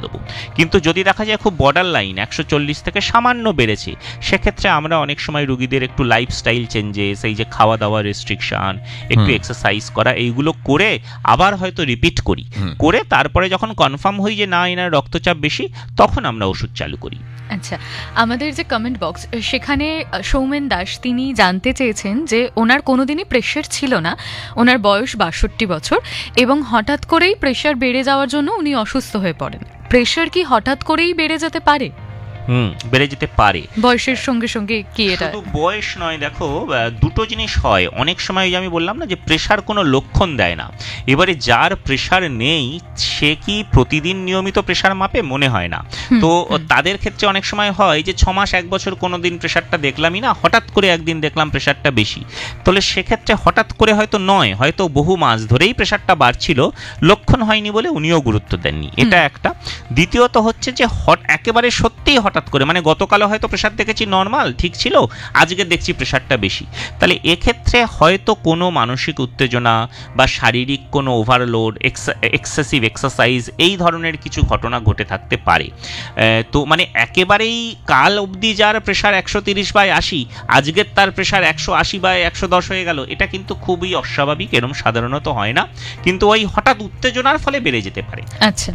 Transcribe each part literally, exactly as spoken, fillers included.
দেবো। কিন্তু যদি দেখা যায় খুব বর্ডার লাইন একশো চল্লিশ থেকে সামান্য বেড়েছে, সেক্ষেত্রে আমরা অনেক সময় রুগীদের একটু লাইফস্টাইল চেঞ্জেস, এই যে খাওয়া দাওয়া রেস্ট্রিকশন, একটু এক্সারসাইজ করা, এইগুলো করে আবার হয়তো রিপিট করি, করে তারপরে যখন কনফার্ম হই যে না এনার রক্তচাপ বেশি, তখন আমরা ওষুধ চালু করি। আচ্ছা, আমাদের যে কমেন্ট বক্স, সেখানে সৌমেন দাস তিনি জানতে চেয়েছেন যে ওনার কোনোদিনই প্রেশার ছিল না, ওনার বয়স বাষট্টি বছর, এবং হঠাৎ করেই প্রেশার বেড়ে যাওয়ার জন্য উনি অসুস্থ হয়ে পড়েন। প্রেশার কি হঠাৎ করেই বেড়ে যেতে পারে? হুম বেড়ে যেতে পারে বয়সের সঙ্গে সঙ্গে। কি এটা শুধু বয়স নয়, দেখো দুটো জিনিস হয় অনেক সময়। আমি বললাম না যে প্রেশার কোনো লক্ষণ দেয় না। এবারে যার প্রেশার নেই সে কি প্রতিদিন নিয়মিত প্রেশার মাপে? মনে হয় না। তো তাদের ক্ষেত্রে অনেক সময় হয় যে ছ মাস এক বছর কোনো দিন প্রেশারটা দেখলামই না, হঠাৎ করে একদিন দেখলাম প্রেশারটা বেশি। তাহলে সেক্ষেত্রে হঠাৎ করে হয়তো নয়, হয়তো বহু মাস ধরেই প্রেশারটা বাড়ছিল, লক্ষণ হয়নি বলে উনিও গুরুত্ব দেননি, এটা একটা। দ্বিতীয়ত হচ্ছে যে হট একেবারে সত্যিই হঠাৎ করে, মানে গতকালও হয়তো প্রেশার দেখেছি নর্মাল ঠিক ছিল, আজকে দেখছি প্রেশারটা বেশি, তাহলে এক্ষেত্রে হয়তো কোনো মানসিক উত্তেজনা বা শারীরিক কোনো ওভারলোড, এক্সেসিভ এক্সারসাইজ, এই ধরনের কিছু ঘটনা ঘটে থাকতে পারে। তো মানে একেবারেই কাল অবধি যার প্রেশার একশো তিরিশ বাই আশি, আজকের তার প্রেশার একশো আশি বাই একশো দশ হয়ে গেল, এটা কিন্তু খুবই অস্বাভাবিক, এরকম সাধারণত হয় না, কিন্তু ওই হঠাৎ উত্তেজনার ফলে বেড়ে যেতে পারে। আচ্ছা,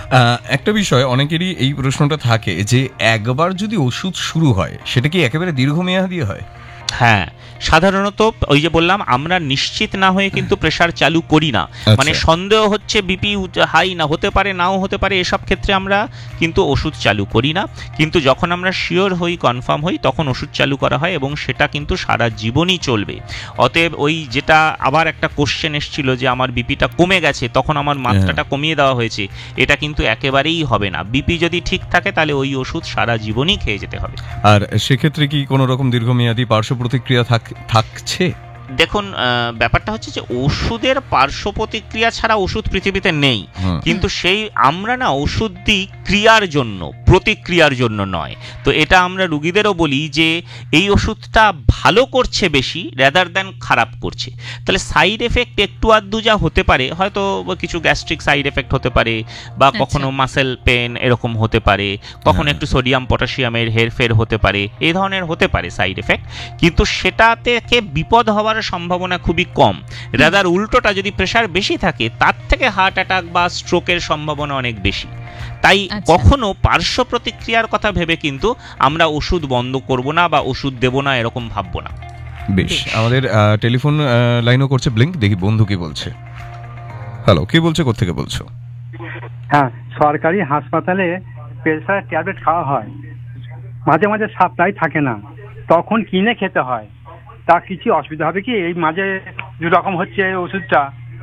একটা বিষয় অনেকেরই এই প্রশ্নটা থাকে যে একবার যদি ওষুধ শুরু হয় সেটা কি একেবারে দীর্ঘমেয়াদী হয়? হ্যাঁ, সাধারণত ওই যে বললাম আমরা নিশ্চিত না হয়ে কিন্তু প্রেশার চালু করি না। মানে সন্দেহ হচ্ছে বিপি হাই না হতে পারে, নাও হতে পারে, এসব ক্ষেত্রে আমরা কিন্তু ওষুধ চালু করি না। কিন্তু যখন আমরা শিওর হই, কনফার্ম হই, তখন ওষুধ চালু করা হয়, এবং সেটা কিন্তু সারা জীবনই চলবে। অতএব ওই যেটা আবার একটা কোশ্চেন এসেছিল যে আমার বিপিটা কমে গেছে, তখন আমার মাত্রাটা কমিয়ে দেওয়া হয়েছে, এটা কিন্তু একেবারেই হবে না। বিপি যদি ঠিক থাকে তাহলে ওই ওষুধ সারা জীবনই খেয়ে যেতে হবে। আর সেক্ষেত্রে কি কোনো রকম দীর্ঘমেয়াদী পার্শ্ব প্রতিক্রিয়া থাকছে? দেখুন, ব্যাপারটা হচ্ছে যে ওষুধের পার্শ্ব প্রতিক্রিয়া ছাড়া ওষুধ পৃথিবীতে নেই, কিন্তু সেই আমরা না ওষুধ দিই ক্রিয়ার জন্য, প্রতিক্রিয়ার জন্য নয়। তো এটা আমরা রুগীদেরও বলি যে এই ওষুধটা ভালো করছে বেশি রেদার দ্যান খারাপ করছে। তাহলে সাইড এফেক্ট একটু আধটু যা হতে পারে, হয়তো কিছু গ্যাস্ট্রিক সাইড এফেক্ট হতে পারে, বা কখনো মাসেল পেন এরকম হতে পারে, কখনো একটু সোডিয়াম পটাশিয়ামের হেরফের হতে পারে, এই ধরনের হতে পারে সাইড এফেক্ট, কিন্তু সেটা থেকে বিপদ হওয়ার সম্ভাবনা খুবই কম। রাদার উল্টোটা, যদি প্রেশার বেশি থাকে তার থেকে হার্ট অ্যাটাক বা স্ট্রোকের সম্ভাবনা অনেক বেশি। তাই কখনো পার্শ্ব প্রতিক্রিয়ার কথা ভেবে কিন্তু আমরা ওষুধ বন্ধ করব না বা ওষুধ দেব না এরকম ভাববো না। বেশ, আমাদের টেলিফোন লাইনও করছে ব্লিঙ্ক, দেখি বন্ধু কি বলছে। হ্যালো, কি বলছে, কোত্থেকে বলছো? হ্যাঁ, সরকারি হাসপাতালে প্রেশার ট্যাবলেট খাওয়া হয়, মাঝে মাঝে সাপ্লাই থাকে না, তখন কিনে খেতে হয়। তা কিছু অসুবিধা হবে কি? এই মাঝে দু রকম হচ্ছে ওষুধটা।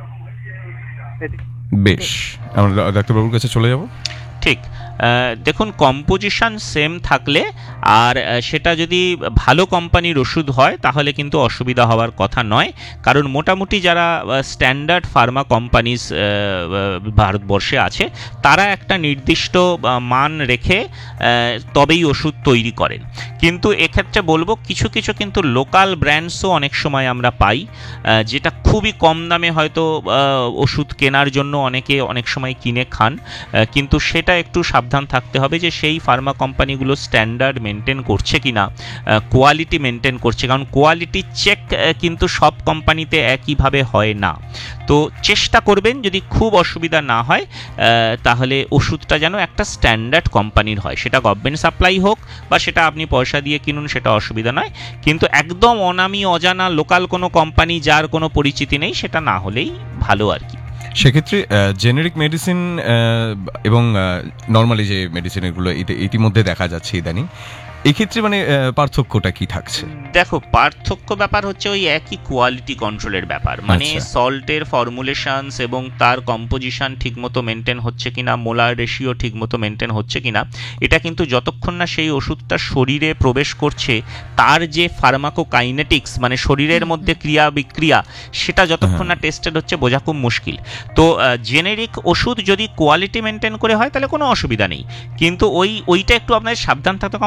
বেশ, আমরা ডাক্তারবাবুর কাছে চলে যাব। ঠিক, দেখুন কম্পোজিশন সেম থাকলে আর সেটা যদি ভালো কোম্পানির ওষুধ হয় তাহলে কিন্তু অসুবিধা হওয়ার কথা নয়, কারণ মোটামুটি যারা স্ট্যান্ডার্ড ফার্মা কোম্পানিজ ভারতবর্ষে আছে তারা একটা নির্দিষ্ট মান রেখে তবেই ওষুধ তৈরি করেন। কিন্তু এক্ষেত্রে বলবো কিছু কিছু কিন্তু লোকাল ব্র্যান্ডসও অনেক সময় আমরা পাই, যেটা খুবই কম দামে হয়তো ওষুধ কেনার জন্য অনেকে অনেক সময় কিনে খান, কিন্তু সেটা একটু সাবধান থাকতে হবে যে সেই ফার্মা কোম্পানিগুলো স্ট্যান্ডার্ড মেনটেন করছে কিনা, কোয়ালিটি মেনটেন করছে, কারণ কোয়ালিটি চেক কিন্তু সব কোম্পানিতে একইভাবে হয় না। তো চেষ্টা করবেন যদি খুব অসুবিধা না হয় তাহলে ওষুধটা যেন একটা স্ট্যান্ডার্ড কোম্পানির হয়, সেটা গভর্নমেন্ট সাপ্লাই হোক বা সেটা আপনি পয়সা দিয়ে কিনুন, সেটা অসুবিধা নয়। কিন্তু একদম অনামি অজানা লোকাল কোনো কোম্পানি যার কোনো পরিচিতি নেই সেটা না হলেই ভালো আর কি। সেক্ষেত্রে জেনেরিক মেডিসিন এবং নর্মালি যে মেডিসিন এগুলো ইতিমধ্যে দেখা যাচ্ছে ইদানিং, এক্ষেত্রে মানে পার্থক্যটা কি থাকছে? দেখো, পার্থক্য ব্যাপার হচ্ছে ওই একই কোয়ালিটি কন্ট্রোলের ব্যাপার, মানে সল্টের ফর্মুলেশনস এবং তার কম্পোজিশন ঠিকমতো মেনটেন হচ্ছে কিনা, মোলার রেশিও ঠিকমতো মেনটেন হচ্ছে কিনা, এটা কিন্তু যতক্ষণ না সেই ওষুধটা শরীরে প্রবেশ করছে তার যে ফার্মাকোকাইনেটিক্স মানে শরীরের মধ্যে ক্রিয়া বিক্রিয়া সেটা যতক্ষণ না টেস্টেড হচ্ছে বোঝা খুব মুশকিল। তো জেনেরিক ওষুধ যদি কোয়ালিটি মেনটেন করে হয় তাহলে কোনো অসুবিধা নেই, কিন্তু ওই ওইটা একটু আপনাদের সাবধান থাকতে, কারণ আমাদের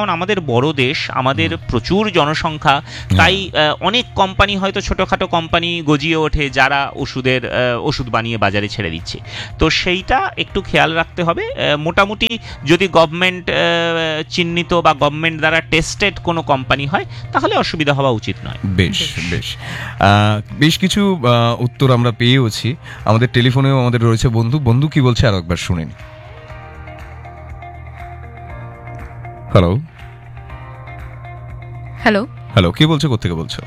বড় দেশ, আমাদের প্রচুর জনসংখ্যা, তাই আহ, অনেক কোম্পানি হয়তো ছোটোখাটো কোম্পানি গজিয়ে ওঠে যারা ওষুধের আহ, ওষুধ বানিয়ে বাজারে ছেড়ে দিচ্ছে। তো সেইটা একটু খেয়াল রাখতে হবে। আহ, মোটামুটি যদি গভর্নমেন্ট চিহ্নিত বা গভর্নমেন্ট দ্বারা টেস্টেড কোনো কোম্পানি হয় তাহলে অসুবিধা হওয়া উচিত নয়। বেশ বেশ আহ, বেশ কিছু আহ, উত্তর আমরা পেয়েওছি। আমাদের টেলিফোনেও আমাদের রয়েছে বন্ধু। বন্ধু কি বলছে আর একবার শুনিনি। হ্যালো হ্যালো, হ্যালো, কে বলছো, কোথেকে বলছো?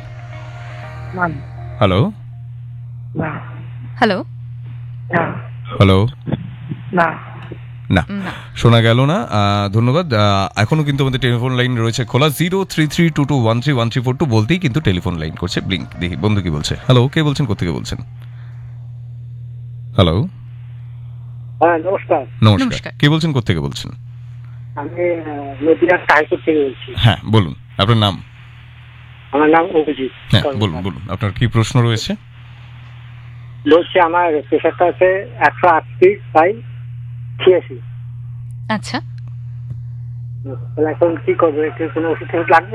হ্যালো হ্যালো, হ্যালো, না না, শোনা গেল না। আহ, ধন্যবাদ। আহ, এখনো কিন্তু আমাদের টেলিফোন লাইন রয়েছে খোলা, zero three three two two one three one three four two বলতেই কিন্তু টেলিফোন লাইন করছে ব্লিঙ্ক। দেখি বন্ধু কি বলছে। হ্যালো, কে বলছেন, কোথেকে বলছেন? হ্যালো, হ্যাঁ নমস্কার। নমস্কার, নমস্কার। কে বলছেন, কোথেকে বলছেন? আমি নদীয়ার টাইপুর থেকে বলছি। হ্যাঁ বলুন, আপনার নাম? আমার নাম অভিজিৎ। হ্যাঁ বলুন বলুন, আপনার কি প্রশ্ন রয়েছে? বলছি আমার প্রেশারটা আছে একশো আটত্রিশ বাই ছিয়াশি। আচ্ছা, তাহলে এখন কি করবো, একটু কোনো ওষুধ টষুধ লাগবে?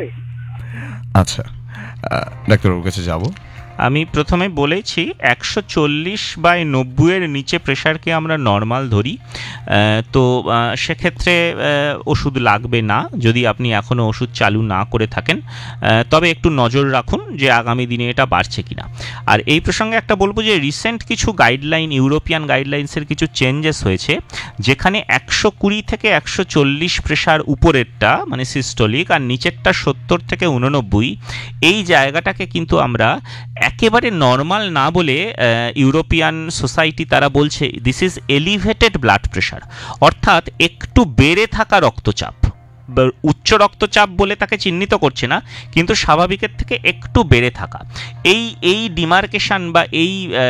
আচ্ছা, আহ, ডাক্তারবাবুর কাছে যাব। আমি প্রথমে বলেছি একশো চল্লিশ বাই নব্বইয়ের নিচে প্রেশারকে আমরা নর্মাল ধরি। আহ, তো আহ, সেক্ষেত্রে আহ, ওষুধ লাগবে না যদি আপনি এখনও ওষুধ চালু না করে থাকেন। আহ, তবে একটু নজর রাখুন যে আগামী দিনে এটা বাড়ছে কিনা। আর এই প্রসঙ্গে একটা বলবো যে রিসেন্ট কিছু গাইডলাইন, ইউরোপিয়ান গাইডলাইন্সের কিছু চেঞ্জেস হয়েছে, যেখানে একশো কুড়ি থেকে একশো চল্লিশ প্রেশার উপরেরটা মানে সিস্টোলিক আর নিচেরটা সত্তর থেকে উননব্বই, এই জায়গাটাকে কিন্তু আমরা একেবারে নর্মাল না বলে ইউরোপিয়ান সোসাইটি তারা বলছে this is elevated blood pressure, অর্থাৎ একটু বেড়ে থাকা রক্তচাপ। উচ্চ রক্তচাপ বলে তাকে চিহ্নিত করছে না, কিন্তু স্বাভাবিকের থেকে একটু বেড়ে থাকা। এই এই ডিমার্কেশন বা এই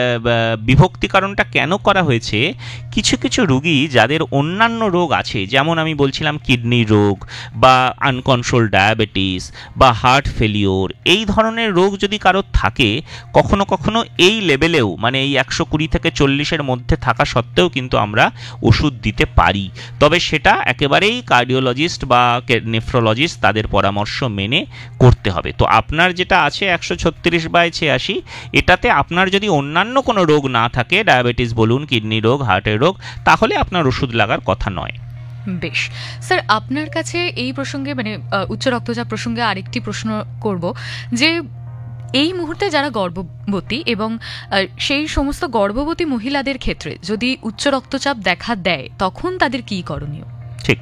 বিভক্তিকরণটা কেন করা হয়েছে? কিছু কিছু রোগী যাদের অন্যান্য রোগ আছে, যেমন আমি বলছিলাম কিডনি রোগ বা আনকন্ট্রোল ডায়াবেটিস বা হার্ট ফেলিওর, এই ধরনের রোগ যদি কারোর থাকে, কখনো কখনো এই লেভেলেও মানে এই একশো কুড়ি থেকে চল্লিশের মধ্যে থাকা সত্ত্বেও কিন্তু আমরা ওষুধ দিতে পারি। তবে সেটা একেবারেই কার্ডিওলজিস্ট বা নেফ্রোলজিস্ট তাদের পরামর্শ মেনে করতে হবে। তো আপনার যেটা আছে একশো ছত্রিশ বাই ছিয়াশি, এটাতে আপনার যদি অন্যান্য কোনো রোগ না থাকে, ডায়াবেটিস বলুন, কিডনি রোগ, হার্টের রোগ, তাহলে আপনার ওষুধ লাগার কথা নয়। বেশ স্যার, আপনার কাছে এই প্রসঙ্গে মানে আহ, উচ্চ রক্তচাপ প্রসঙ্গে আরেকটি প্রশ্ন করব যে এই মুহূর্তে যারা গর্ভবতী এবং আহ, সেই সমস্ত গর্ভবতী মহিলাদের ক্ষেত্রে যদি উচ্চ রক্তচাপ দেখা দেয় তখন তাদের কী করণীয়? ঠিক,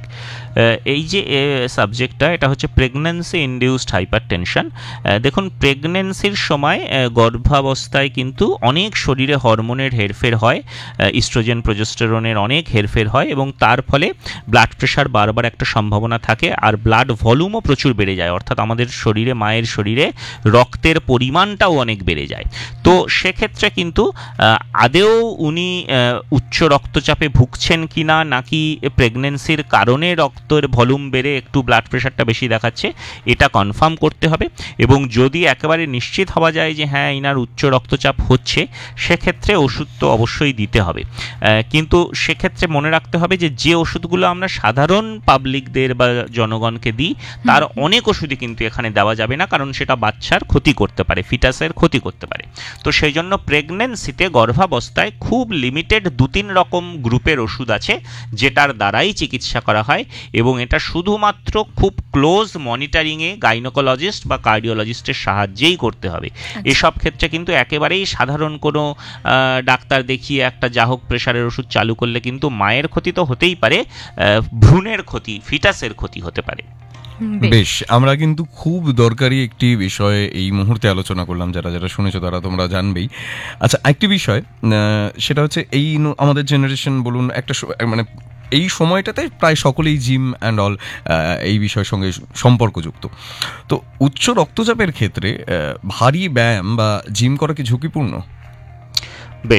এই যে সাবজেক্টটা, এটা হচ্ছে প্রেগন্যান্সি ইনডিউসড হাইপার টেনশন। দেখুন, প্রেগন্যান্সির সময় গর্ভাবস্থায় কিন্তু অনেক শরীরে হরমোনের হেরফের হয়, ইস্ট্রোজেন প্রোজেস্টেরনের অনেক হেরফের হয় এবং তার ফলে ব্লাড প্রেশার বারবার একটা সম্ভাবনা থাকে, আর ব্লাড ভলিউমও প্রচুর বেড়ে যায়, অর্থাৎ আমাদের শরীরে, মায়ের শরীরে রক্তের পরিমাণটাও অনেক বেড়ে যায়। তো সেক্ষেত্রে কিন্তু আদেও উনি উচ্চ রক্তচাপে ভুগছেন কিনা, নাকি প্রেগন্যান্সির কারণে রক্তের ভলিউম বেড়ে একটু ব্লাড প্রেশারটা বেশি দেখাচ্ছে, এটা কনফার্ম করতে হবে। এবং যদি একেবারে নিশ্চিত হওয়া যায় যে হ্যাঁ ইনার উচ্চ রক্তচাপ হচ্ছে, সেক্ষেত্রে ওষুধ তো অবশ্যই দিতে হবে। কিন্তু সেক্ষেত্রে মনে রাখতে হবে যে যে ওষুধগুলো আমরা সাধারণ পাবলিকদের বা জনগণকে দিই, তার অনেক ওষুধই কিন্তু এখানে দেওয়া যাবে না, কারণ সেটা বাচ্চার ক্ষতি করতে পারে, ফিটাসের ক্ষতি করতে পারে। তো সেই জন্য প্রেগন্যান্সিতে, গর্ভাবস্থায় খুব লিমিটেড দু তিন রকম গ্রুপের ওষুধ আছে যেটার দ্বারাই চিকিৎসা করা হয়, এবং এটা শুধুমাত্র খুব ক্লোজ মনিটরিংয়ে গাইনোকোলজিস্ট বা কার্ডিওলজিস্টের সাহায্যেই করতে হবে। এসব ক্ষেত্রে কিন্তু একেবারেই সাধারণ কোনো ডাক্তার দেখিয়ে একটা যাহোক প্রেশারের ওষুধ চালু করলে কিন্তু মায়ের ক্ষতি তো হতেই পারে, ভ্রূণের ক্ষতি, ফিটাসের ক্ষতি হতে পারে। বেশ, আমরা কিন্তু খুব দরকারি একটি বিষয়ে এই মুহূর্তে আলোচনা করলাম, যারা যারা শুনেছো তারা তোমরা জানবেই। আচ্ছা, একটি বিষয়, সেটা হচ্ছে এই আমাদের জেনারেশন বলুন, একটা মানে এই সময়টাতে প্রায় সকলেই জিম অ্যান্ড অল এই বিষয়ের সঙ্গে সম্পর্কযুক্ত। তো উচ্চ রক্তচাপের ক্ষেত্রে ভারী ব্যায়াম বা জিম করা কি ঝুঁকিপূর্ণ? বেশ,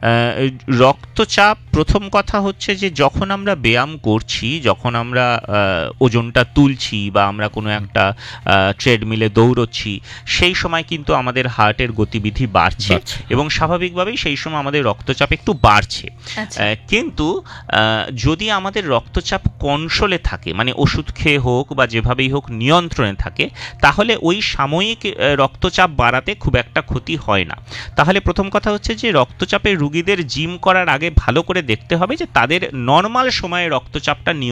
রক্তচাপ প্রথম কথা হচ্ছে যে যখন আমরা ব্যায়াম করছি, যখন আমরা আহ, ওজনটা তুলছি বা আমরা কোনো একটা ট্রেডমিলে দৌড়চ্ছি, সেই সময় কিন্তু আমাদের হার্টের গতিবিধি বাড়ছে বাড়ছে। এবং স্বাভাবিকভাবেই সেই সময় আমাদের রক্তচাপ একটু বাড়ছে। আচ্ছা। আহ, কিন্তু আহ, যদি আমাদের রক্তচাপ কন্ট্রোলে থাকে, মানে ওষুধ খেয়ে হোক বা যেভাবেই হোক নিয়ন্ত্রণে থাকে, তাহলে ওই সাময়িক আহ, রক্তচাপ বাড়াতে খুব একটা ক্ষতি হয় না। তাহলে প্রথম কথা হচ্ছে যে রক্তচাপের রুগীদের জিম করার আগে ভালো করে দেখতে হবে যে তাদের নর্মাল সময়ে রক্তচাপটা